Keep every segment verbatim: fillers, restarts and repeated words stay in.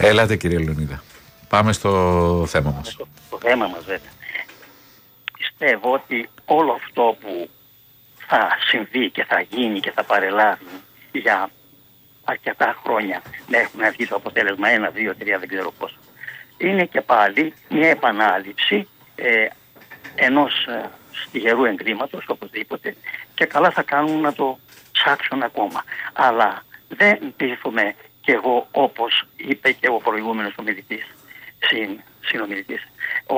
Έλατε κύριε Λεωνίδα. Πάμε στο θέμα μας. Στο, στο θέμα μας βέβαια. Πιστεύω ότι όλο αυτό που θα συμβεί και θα γίνει και θα παρελάβει για αρκετά χρόνια να έχουμε βγει το αποτέλεσμα ένα, δύο, τρία, δεν ξέρω πόσο, είναι και πάλι μια επανάληψη ε, ενός ε, στιγερού εγκλήματος οπωσδήποτε, και καλά θα κάνουν να το ψάξουν ακόμα. Αλλά δεν πείθομαι και εγώ, όπως είπε και ο προηγούμενος ομιλητής, συν, συνομιλητής,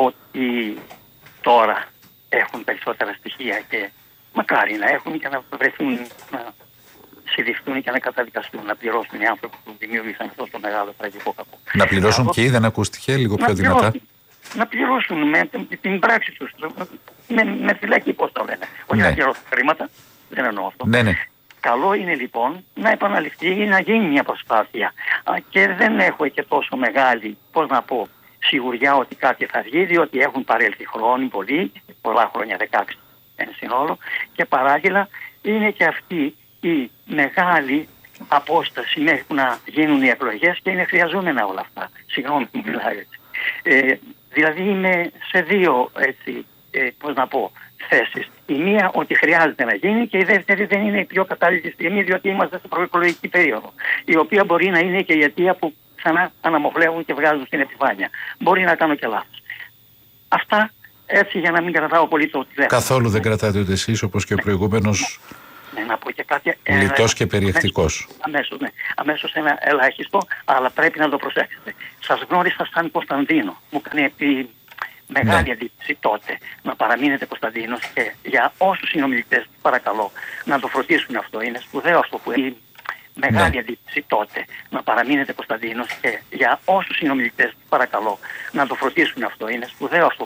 ότι τώρα έχουν περισσότερα στοιχεία και μακάρι να έχουν και να βρεθούν, να συλληφθούν και να καταδικαστούν, να πληρώσουν οι άνθρωποι που δημιούργησαν αυτό το μεγάλο τραγικό κακό. Να πληρώσουν Εγώ, και δεν ακούστηκε λίγο πιο δυνατά. Πληρώσουν, να πληρώσουν με την πράξη τους, με, με φυλακή, πώς το λένε. Όχι ναι. να πληρώσουν χρήματα, δεν εννοώ αυτό. Ναι, ναι. Καλό είναι λοιπόν να επαναληφθεί ή να γίνει μια προσπάθεια. Και δεν έχω και τόσο μεγάλη, πώς να πω, σιγουριά ότι κάτι θα βγει, διότι έχουν παρέλθει χρόνοι πολύ, πολλά χρόνια, δεκαέξι εν συνόλο, και παράλληλα είναι και αυτή η μεγάλη απόσταση μέχρι να γίνουν οι εκλογές και είναι χρειαζόμενα όλα αυτά. Συγγνώμη που μιλάω έτσι. Ε, δηλαδή είμαι σε δύο, έτσι, ε, πώς να πω, θέσεις. Η μία ότι χρειάζεται να γίνει και η δεύτερη δεν είναι η πιο κατάλληλη στιγμή, διότι είμαστε σε προεκλογική περίοδο, η οποία μπορεί να είναι και η αιτία που ξανά αναμοχλεύουν και βγάζουν στην επιφάνεια. Μπορεί να κάνω και λάθος. Αυτά έτσι για να μην κρατάω πολύ το τηλέφωνο. Καθόλου δεν κρατάτε ούτε εσείς, όπως και ο προηγούμενος. Ναι, να πω και κάτι. Λιτός και περιεκτικός. Αμέσως, ναι. Αμέσως ένα ελάχιστο, αλλά πρέπει να το προσέξετε. Σας γνώρισα σαν Κωνσταντίνο. Μου κάνει επί μεγάλη ναι. εντύπωση τότε να παραμείνετε Κωνσταντίνος, και για όσους συνομιλητές παρακαλώ να το φροντίσουν αυτό. Είναι σπουδαίο αυτό που έχει μεγάλη ναι. εντύπωση τότε να παραμείνετε Κωνσταντίνος, και για όσους συνομιλητές παρακαλώ να το φροντίσουν αυτό. Είναι σπουδαίο αυτό